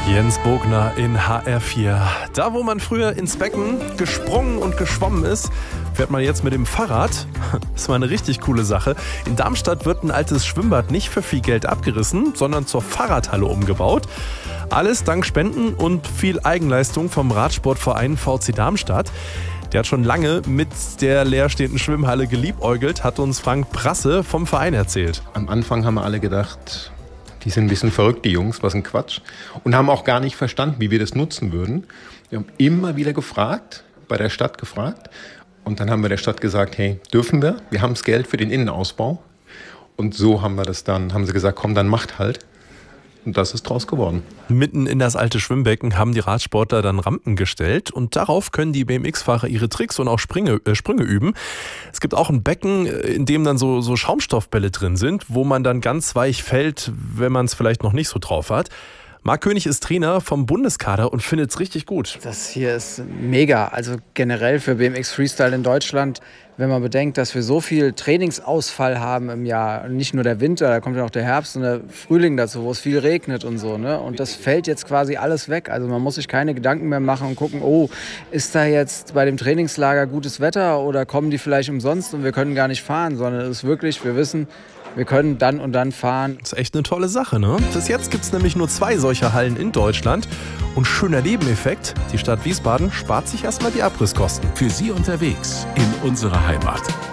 Jens Bogner in HR4. Da, wo man früher ins Becken gesprungen und geschwommen ist, fährt man jetzt mit dem Fahrrad. Das ist mal eine richtig coole Sache. In Darmstadt wird ein altes Schwimmbad nicht für viel Geld abgerissen, sondern zur Fahrradhalle umgebaut. Alles dank Spenden und viel Eigenleistung vom Radsportverein VC Darmstadt. Der hat schon lange mit der leerstehenden Schwimmhalle geliebäugelt, hat uns Frank Prasse vom Verein erzählt. Am Anfang haben wir alle gedacht, die sind ein bisschen verrückt, die Jungs, was ein Quatsch. Und haben auch gar nicht verstanden, wie wir das nutzen würden. Wir haben immer wieder gefragt, bei der Stadt gefragt. Und dann haben wir der Stadt gesagt, hey, dürfen wir? Wir haben das Geld für den Innenausbau. Und so haben sie gesagt, komm, dann macht halt. Und das ist draus geworden. Mitten in das alte Schwimmbecken haben die Radsportler dann Rampen gestellt und darauf können die BMX-Fahrer ihre Tricks und auch Sprünge üben. Es gibt auch ein Becken, in dem dann so Schaumstoffbälle drin sind, wo man dann ganz weich fällt, wenn man es vielleicht noch nicht so drauf hat. Marc König ist Trainer vom Bundeskader und findet es richtig gut. Das hier ist mega. Also generell für BMX Freestyle in Deutschland, wenn man bedenkt, dass wir so viel Trainingsausfall haben im Jahr. Nicht nur der Winter, da kommt ja auch der Herbst und der Frühling dazu, wo es viel regnet und so. Ne? Und das fällt jetzt quasi alles weg. Also man muss sich keine Gedanken mehr machen und gucken, oh, ist da jetzt bei dem Trainingslager gutes Wetter oder kommen die vielleicht umsonst und wir können gar nicht fahren. Sondern es ist wirklich, wir wissen, wir können dann und dann fahren. Das ist echt eine tolle Sache, ne? Bis jetzt gibt es nämlich nur 2 solcher Hallen in Deutschland. Und schöner Nebeneffekt, die Stadt Wiesbaden spart sich erstmal die Abrisskosten. Für Sie unterwegs in unserer Heimat.